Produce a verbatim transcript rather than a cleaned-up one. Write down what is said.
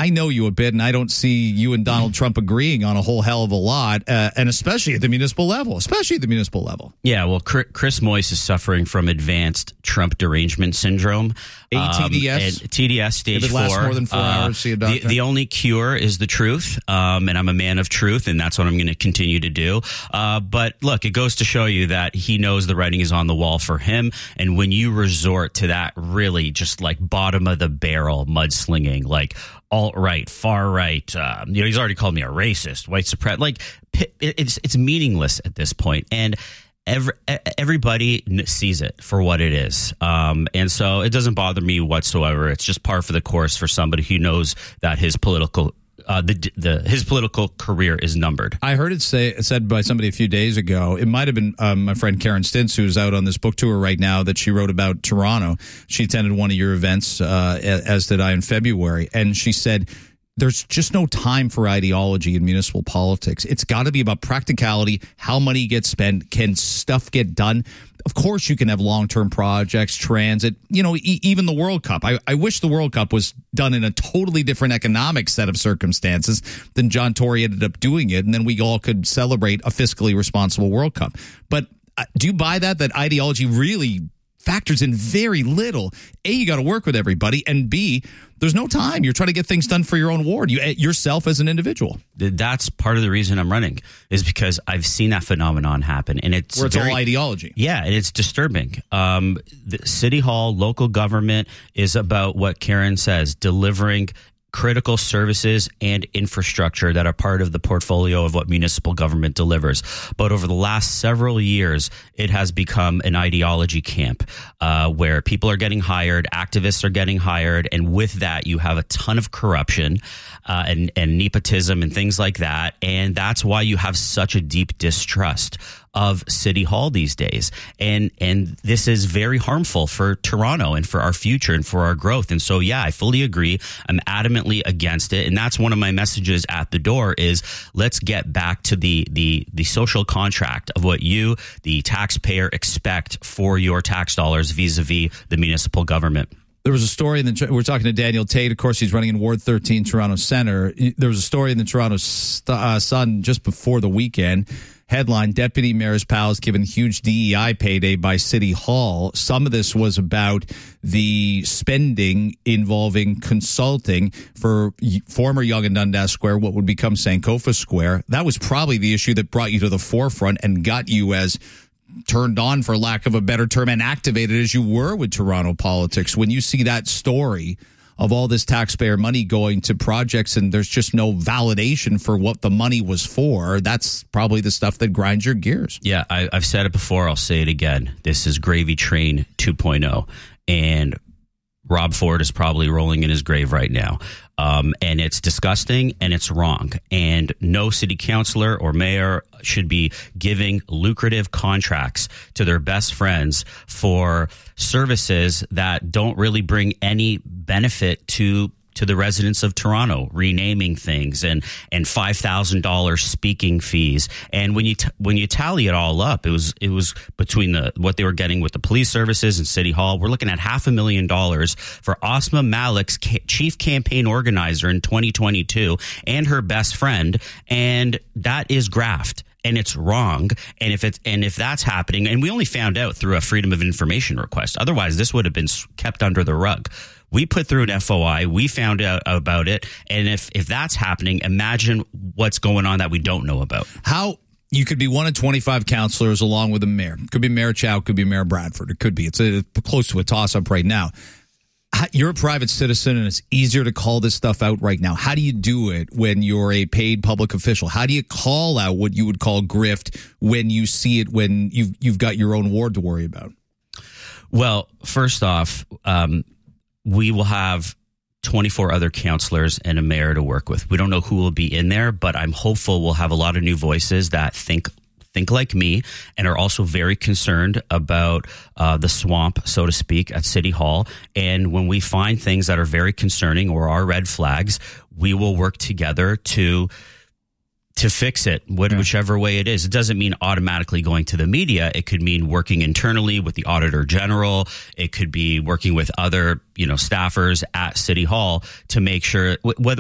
I know you a bit, and I don't see you and Donald Trump agreeing on a whole hell of a lot, uh, and especially at the municipal level, especially at the municipal level. Yeah, well, Chris Moyse is suffering from advanced Trump derangement syndrome. A T D S? Um, T D S stage if it four. lasts more than four uh, hours, see a doctor. The, the only cure is the truth, um, and I'm a man of truth, and that's what I'm going to continue to do. Uh, but look, it goes to show you that he knows the writing is on the wall for him, and when you resort to that really just like bottom of the barrel mudslinging, like alt-right, far-right, uh, you know, he's already called me a racist, white supremacist, like it's it's meaningless at this point, and Every, everybody sees it for what it is. Um, and so it doesn't bother me whatsoever. It's just par for the course for somebody who knows that his political uh, the the his political career is numbered. I heard it say said by somebody a few days ago. It might have been um, my friend Karen Stintz, who's out on this book tour right now, that she wrote about Toronto. She attended one of your events, uh, as did I, in February. And she said, there's just no time for ideology in municipal politics. It's got to be about practicality, how money gets spent, can stuff get done. Of course, you can have long-term projects, transit, you know, e- even the World Cup. I, I wish the World Cup was done in a totally different economic set of circumstances than John Tory ended up doing it, and then we all could celebrate a fiscally responsible World Cup. But uh, do you buy that, that ideology really factors in very little? A, you got to work with everybody, and B, there's no time. You're trying to get things done for your own ward, you yourself as an individual. That's part of the reason I'm running, is because I've seen that phenomenon happen, and it's where it's very, all ideology. Yeah, and it's disturbing. Um, the city hall, local government is about what Karen says, delivering critical services and infrastructure that are part of the portfolio of what municipal government delivers. But over the last several years, it has become an ideology camp uh, where people are getting hired, activists are getting hired, and with that, you have a ton of corruption uh, and, and nepotism and things like that. And that's why you have such a deep distrust of City Hall these days. And and this is very harmful for Toronto and for our future and for our growth. And so, yeah, I fully agree. I'm adamantly against it. And that's one of my messages at the door is let's get back to the the the social contract of what you, the taxpayer, expect for your tax dollars vis-a-vis the municipal government. There was a story in the, we're talking to Daniel Tate. Of course, he's running in Ward thirteen, Toronto Center. There was a story in the Toronto uh, Sun just before the weekend. Headline, Deputy Mayor's pals given huge D E I payday by City Hall. Some of this was about the spending involving consulting for former Yonge and Dundas Square, what would become Sankofa Square. That was probably the issue that brought you to the forefront and got you as turned on, for lack of a better term, and activated as you were with Toronto politics. When you see that story of all this taxpayer money going to projects and there's just no validation for what the money was for, that's probably the stuff that grinds your gears. Yeah, I, I've said it before. I'll say it again. This is Gravy Train two point oh. And Rob Ford is probably rolling in his grave right now. Um, and it's disgusting and it's wrong. And no city councilor or mayor should be giving lucrative contracts to their best friends for services that don't really bring any benefit to to the residents of Toronto, renaming things and and five thousand dollars speaking fees. And when you t- when you tally it all up, it was it was between the what they were getting with the police services and City Hall. We're looking at half a million dollars for Asma Malik's ca- chief campaign organizer in twenty twenty-two and her best friend, and that is graft. And it's wrong. And if it's and if that's happening, and we only found out through a Freedom of Information request, otherwise this would have been kept under the rug. We put through an F O I. We found out about it. And if, if that's happening, imagine what's going on that we don't know about. How you could be one of twenty-five councillors along with a mayor. Could be Mayor Chow, could be Mayor Bradford. It could be. It's a, close to a toss-up right now. You're a private citizen, and it's easier to call this stuff out right now. How do you do it when you're a paid public official? How do you call out what you would call grift when you see it, when you've, you've got your own ward to worry about? Well, first off, um, we will have twenty-four other councillors and a mayor to work with. We don't know who will be in there, but I'm hopeful we'll have a lot of new voices that think think like me and are also very concerned about uh, the swamp, so to speak, at City Hall. And when we find things that are very concerning or are red flags, we will work together to to fix it, what, yeah. whichever way it is. It doesn't mean automatically going to the media. It could mean working internally with the Auditor General. It could be working with other, you know, staffers at City Hall to make sure, whether